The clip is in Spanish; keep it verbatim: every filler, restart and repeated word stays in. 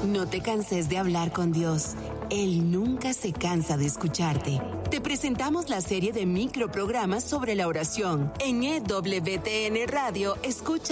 No te canses de hablar con Dios. Él nunca se cansa de escucharte. Te presentamos la serie de microprogramas sobre la oración. En E W T N Radio, escucha